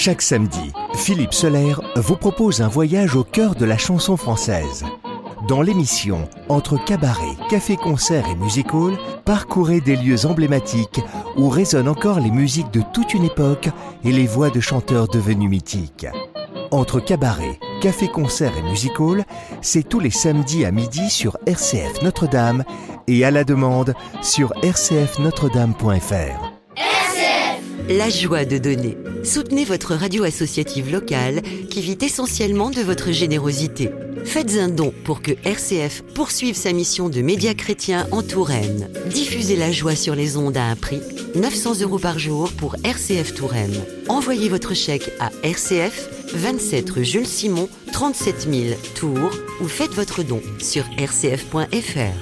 Chaque samedi, Philippe Soler vous propose un voyage au cœur de la chanson française. Dans l'émission Entre cabaret, café-concert et music-hall, parcourez des lieux emblématiques où résonnent encore les musiques de toute une époque et les voix de chanteurs devenus mythiques. Entre cabaret, café-concert et music-hall, c'est tous les samedis à midi sur RCF Notre-Dame et à la demande sur rcfnotredame.fr. La joie de donner. Soutenez votre radio associative locale qui vit essentiellement de votre générosité. Faites un don pour que RCF poursuive sa mission de média chrétien en Touraine. Diffusez la joie sur les ondes à un prix, 900 € par jour pour RCF Touraine. Envoyez votre chèque à RCF, 27 rue Jules Simon, 37 000 Tours ou faites votre don sur rcf.fr.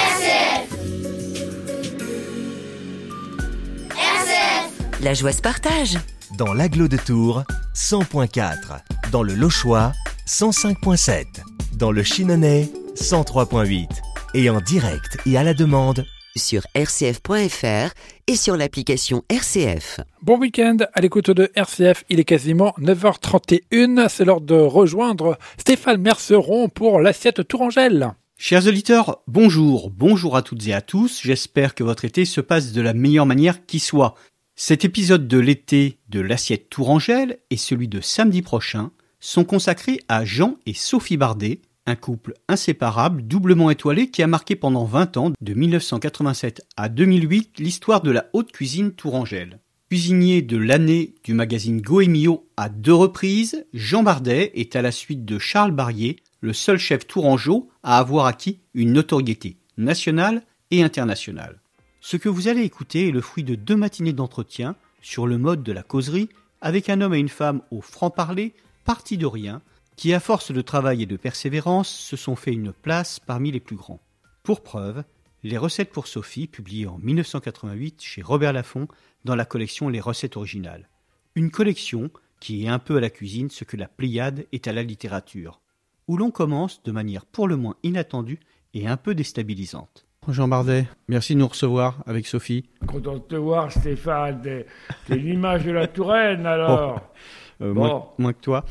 La joie se partage. Dans l'Agglo de Tours, 100.4. Dans le Lochois, 105.7. Dans le Chinonais, 103.8. Et en direct et à la demande sur rcf.fr et sur l'application RCF. Bon week-end à l'écoute de RCF, il est quasiment 9h31, c'est l'heure de rejoindre Stéphane Merceron pour l'assiette Tourangelle. Chers auditeurs, bonjour à toutes et à tous, j'espère que votre été se passe de la meilleure manière qui soit. Cet épisode de l'été de l'assiette Tourangelle et celui de samedi prochain sont consacrés à Jean et Sophie Bardet, un couple inséparable, doublement étoilé qui a marqué pendant 20 ans, de 1987 à 2008, l'histoire de la haute cuisine tourangelle. Cuisinier de l'année du magazine Goemio à 2 reprises, Jean Bardet est à la suite de Charles Barrier, le seul chef tourangeau à avoir acquis une notoriété nationale et internationale. Ce que vous allez écouter est le fruit de 2 matinées d'entretien sur le mode de la causerie avec un homme et une femme au franc-parler, partis de rien, qui à force de travail et de persévérance se sont fait une place parmi les plus grands. Pour preuve, les recettes pour Sophie, publiées en 1988 chez Robert Laffont dans la collection Les recettes originales. Une collection qui est un peu à la cuisine ce que la Pléiade est à la littérature, où l'on commence de manière pour le moins inattendue et un peu déstabilisante. Jean Bardet, merci de nous recevoir avec Sophie. Content de te voir, Stéphane. T'es l'image de la Touraine, alors. Moins que toi.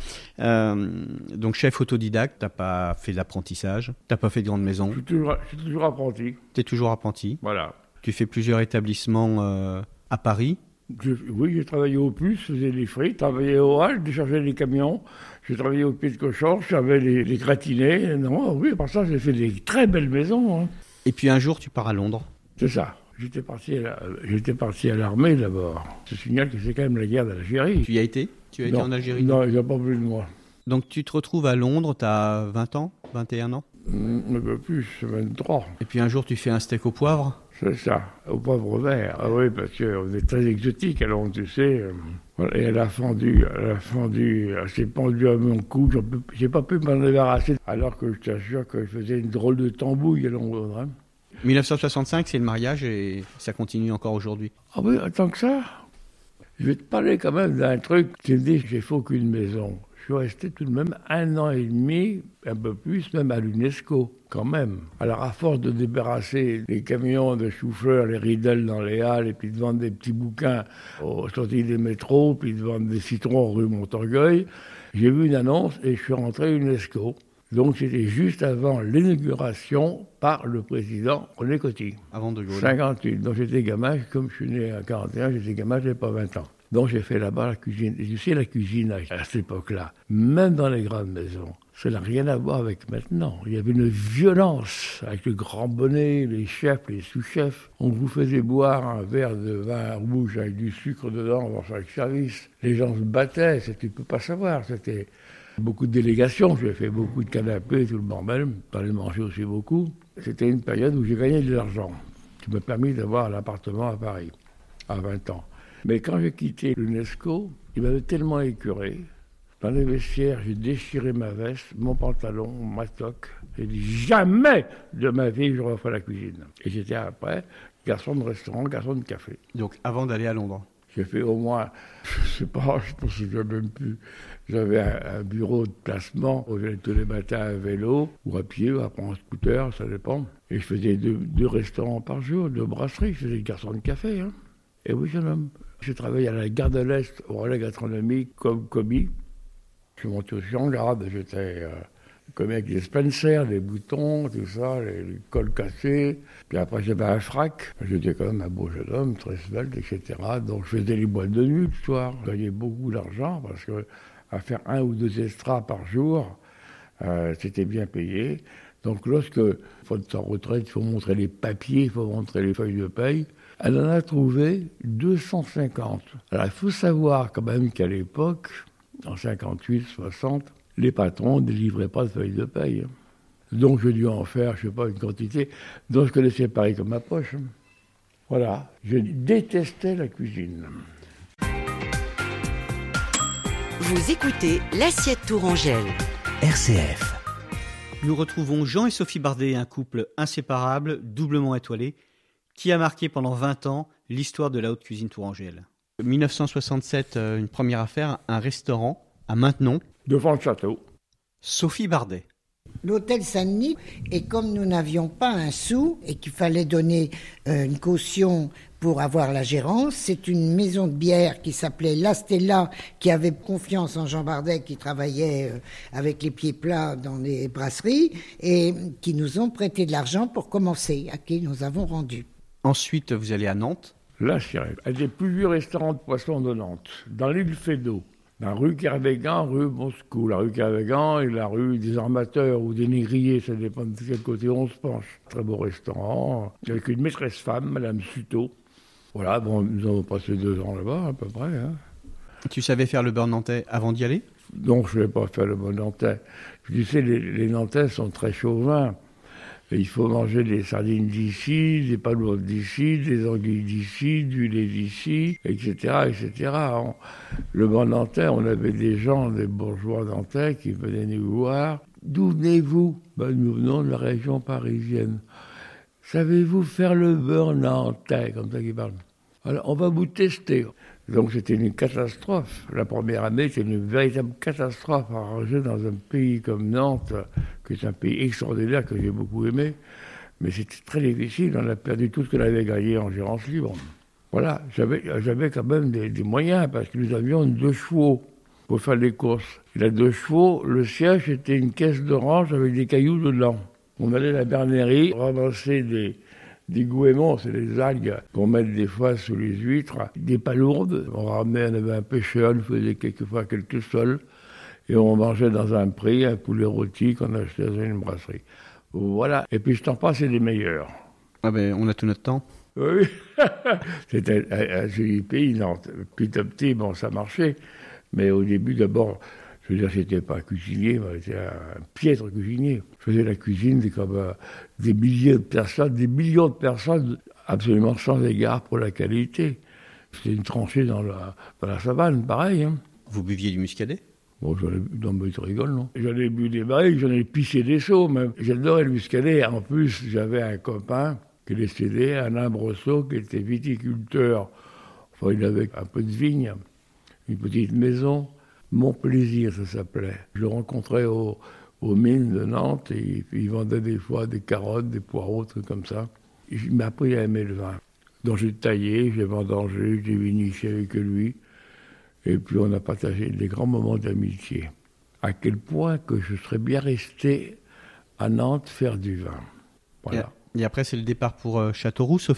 Donc, chef autodidacte, t'as pas fait d'apprentissage, t'as pas fait de grande maison. Je suis toujours apprenti. T'es toujours apprenti. Voilà. Tu fais plusieurs établissements à Paris. Oui, j'ai travaillé au Puce, je faisais les frites, travaillé au H, déchargeais les camions. J'ai travaillé au pied de cochon, j'avais les gratinés. Non, oui, par ça, j'ai fait des très belles maisons. Hein. Et puis un jour, tu pars à Londres. C'est ça. J'étais parti à l'armée d'abord. Je signale que c'est quand même la guerre d'Algérie. Tu y as été ? Tu as été en Algérie ? Non, il n'y a pas plus de moi. Donc tu te retrouves à Londres, tu as 20 ans, 21 ans ? Un peu plus, 23. Et puis un jour, tu fais un steak au poivre ? C'est ça, au poivre vert. Ah oui, parce qu'on est très exotique à Londres, tu sais. Voilà. Et elle a fendu, elle s'est pendue à mon cou. J'ai pas pu m'en débarrasser. Alors que je t'assure que je faisais une drôle de tambouille à Londres. Hein. 1965, c'est le mariage et ça continue encore aujourd'hui. Ah oui, tant que ça. Je vais te parler quand même d'un truc. Tu me dis, j'ai fait aucune maison. Je suis resté tout de même 1 an et demi, un peu plus, même à l'UNESCO, quand même. Alors, à force de débarrasser les camions de chauffeurs, les Riedel dans les halles, et puis de vendre des petits bouquins aux sorties des métros, puis de vendre des citrons rue Montorgueil, j'ai vu une annonce et je suis rentré à l'UNESCO. Donc, c'était juste avant l'inauguration par le président René Coty. Avant de Gaulle. 58. Donc, j'étais gamin, comme je suis né en 41, j'étais gamin, j'avais pas 20 ans. Donc j'ai fait là-bas la cuisine. Et tu sais, la cuisine à cette époque-là, même dans les grandes maisons, ça n'a rien à voir avec maintenant. Il y avait une violence avec le grand bonnet, les chefs, les sous-chefs. On vous faisait boire un verre de vin rouge avec du sucre dedans dans chaque service. Les gens se battaient, tu ne peux pas savoir. C'était beaucoup de délégations. J'ai fait beaucoup de canapés, tout le bordel. J'allais manger aussi beaucoup. C'était une période où j'ai gagné de l'argent, qui m'a permis d'avoir un appartement à Paris, à 20 ans. Mais quand j'ai quitté l'UNESCO, il m'avait tellement écœuré. Dans les vestiaires, j'ai déchiré ma veste, mon pantalon, ma toque. J'ai dit jamais de ma vie je referai la cuisine. Et j'étais après garçon de restaurant, garçon de café. Donc avant d'aller à Londres ? J'ai fait au moins, je pense que j'ai même plus. J'avais un bureau de placement où j'allais tous les matins à vélo, ou à pied, ou à prendre un scooter, ça dépend. Et je faisais 2 restaurants par jour, 2 brasseries, je faisais le garçon de café. Hein. Et oui, jeune homme. J'ai travaillé à la gare de l'Est, au relais gastronomique, comme commis. Je suis monté aussi en garde, j'étais commis avec les Spencer, les boutons, tout ça, les cols cassés. Puis après, j'avais un frac. J'étais quand même un beau jeune homme, très svelte, etc. Donc, je faisais les boîtes de nuit le soir. Je gagnais beaucoup d'argent parce que à faire 1 ou 2 extras par jour, c'était bien payé. Donc, lorsque il faut être en retraite, il faut montrer les papiers, il faut montrer les feuilles de paye. Elle en a trouvé 250. Alors, il faut savoir quand même qu'à l'époque, en 58, 60, les patrons ne délivraient pas de feuilles de paye. Donc, j'ai dû en faire, je ne sais pas, une quantité dont je connaissais pareil comme ma poche. Voilà, je détestais la cuisine. Vous écoutez l'Assiette Tourangelle. RCF. Nous retrouvons Jean et Sophie Bardet, un couple inséparable, doublement étoilé, qui a marqué pendant 20 ans l'histoire de la haute cuisine tourangelle. 1967, une première affaire, un restaurant à Maintenon. Devant le château. Sophie Bardet. L'hôtel Saint-Denis, et comme nous n'avions pas un sou et qu'il fallait donner une caution pour avoir la gérance, c'est une maison de bière qui s'appelait La Stella, qui avait confiance en Jean Bardet, qui travaillait avec les pieds plats dans les brasseries, et qui nous ont prêté de l'argent pour commencer, à qui nous avons rendu. Ensuite, vous allez à Nantes. Là, je dirais, un des plus vieux restaurants de poissons de Nantes, dans l'île Feydeau. La rue Kervégan, rue Moscou. La rue Kervégan et la rue des armateurs ou des négriers, ça dépend de quel côté on se penche. Très beau restaurant, avec une maîtresse femme, Madame Suto. Voilà, bon, nous avons passé 2 ans là-bas, à peu près. Hein. Tu savais faire le beurre nantais avant d'y aller ? Donc, je ne vais pas faire le beurre nantais. Tu sais, les Nantais sont très chauvins. Et il faut manger des sardines d'ici, des palourdes d'ici, des anguilles d'ici, du lait d'ici, etc., etc. Le beurre nantais, on avait des gens, des bourgeois nantais qui venaient nous voir. D'où venez-vous ? Nous venons de la région parisienne. Savez-vous faire le beurre nantais ? Comme ça qu'ils parlent. Alors, on va vous tester. Donc, c'était une catastrophe. La première année, c'était une véritable catastrophe à ranger dans un pays comme Nantes, qui est un pays extraordinaire que j'ai beaucoup aimé. Mais c'était très difficile. On a perdu tout ce qu'on avait gagné en gérance libre. Voilà, j'avais quand même des moyens, parce que nous avions 2 chevaux pour faire les courses. Et la 2 chevaux, le siège était une caisse d'orange avec des cailloux dedans. On allait à la bernerie, ramasser des goémons, c'est des algues qu'on met des fois sous les huîtres, des palourdes. On ramenait, on avait un pêcheur, on faisait quelquefois quelques sols, et on mangeait dans un prix un poulet rôti qu'on achetait dans une brasserie. Voilà, et puis je t'en passe, c'est les meilleurs. Ah ben, on a tout notre temps. Oui, c'était un joli pays, Nantes. Petit à petit, bon, ça marchait, mais au début, d'abord, je veux dire, j'étais pas cuisinier, moi, j'étais un piètre cuisinier. Je faisais la cuisine comme des millions de personnes, absolument sans égard pour la qualité. C'était une tranchée dans la savane, pareil. Hein. Vous buviez du muscadet ? Bon, mais tu rigoles, non ? J'en ai bu des barriques, j'en ai pissé des seaux, même. J'adorais le muscadet. En plus, j'avais un copain qui est décédé, Alain Brosseau, qui était viticulteur. Enfin, il avait un peu de vigne, une petite maison. Mon plaisir, ça s'appelait. Je le rencontrais aux mines de Nantes et il vendait des fois des carottes, des poireaux, trucs comme ça. Et il m'a appris à aimer le vin. Donc j'ai taillé, j'ai vendangé, j'ai vinifié avec lui. Et puis on a partagé des grands moments d'amitié. À quel point que je serais bien resté à Nantes faire du vin. Voilà. Et après, c'est le départ pour Châteauroux, Sophie ?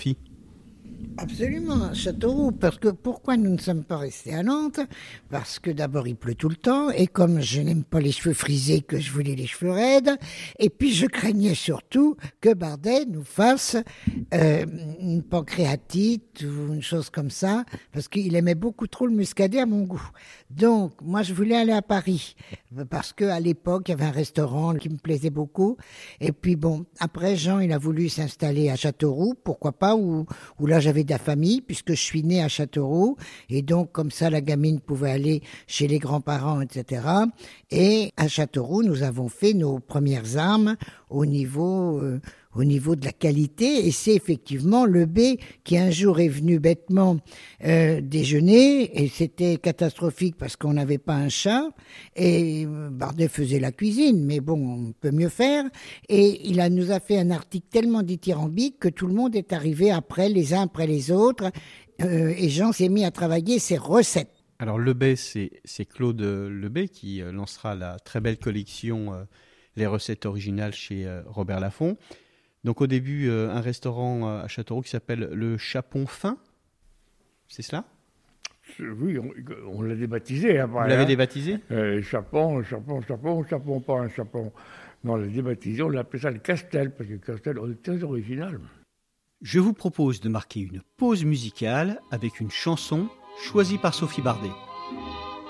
Absolument, Châteauroux, parce que pourquoi nous ne sommes pas restés à Nantes ? Parce que d'abord il pleut tout le temps, et comme je n'aime pas les cheveux frisés, que je voulais les cheveux raides, et puis je craignais surtout que Bardet nous fasse une pancréatite ou une chose comme ça, parce qu'il aimait beaucoup trop le muscadet à mon goût. Donc moi je voulais aller à Paris, parce qu'à l'époque il y avait un restaurant qui me plaisait beaucoup, et puis bon, après Jean il a voulu s'installer à Châteauroux, pourquoi pas, où là j'avais de la famille, puisque je suis née à Châteauroux, et donc comme ça la gamine pouvait aller chez les grands-parents, etc. Et à Châteauroux, nous avons fait nos premières armes au niveau de la qualité, et c'est effectivement le B qui un jour est venu bêtement déjeuner, et c'était catastrophique parce qu'on n'avait pas un chat, et Bardet faisait la cuisine, mais bon, on peut mieux faire, et nous a fait un article tellement dithyrambique que tout le monde est arrivé après, les uns après les autres, et Jean s'est mis à travailler ses recettes. Alors Lebet, c'est Claude Lebet qui lancera la très belle collection Les recettes originales chez Robert Laffont. Donc au début, un restaurant à Châteauroux qui s'appelle le Chapon Fin, c'est cela ? Oui, on l'a débaptisé après. Vous l'avez débaptisé ? Chapon, pas un chapon. Non, on l'a débaptisé, on l'appelait ça le Castel, parce que Castel, on est très original. Je vous propose de marquer une pause musicale avec une chanson choisie par Sophie Bardet.